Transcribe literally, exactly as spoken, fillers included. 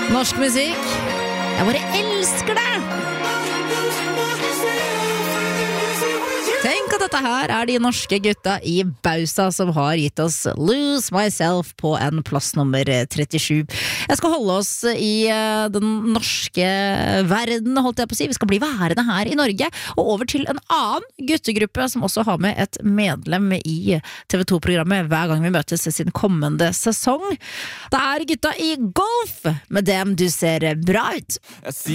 Norsk musikk. Jeg bare elsker det! Tenk at dette her er de norske gutta i Bausa som har gitt oss Lose Myself på en plass nummer trettisju. Jeg skal holde oss i den norske verden, holdt jeg på å si. Vi skal bli værende her i Norge, og over til en annen guttegruppe som også har med et medlem i T V to-programmet hver gang vi møtes i sin kommende sesong. Det er gutta i Golf, med dem du ser bra ut.